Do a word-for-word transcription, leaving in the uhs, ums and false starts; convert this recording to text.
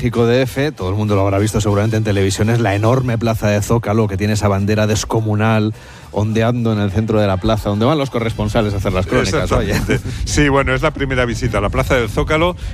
México D F, todo el mundo lo habrá visto seguramente en televisión, es la enorme plaza de Zócalo que tiene esa bandera descomunal ondeando en el centro de la plaza, donde van los corresponsales a hacer las crónicas. Oye. Sí, bueno, es la primera visita a la plaza del Zócalo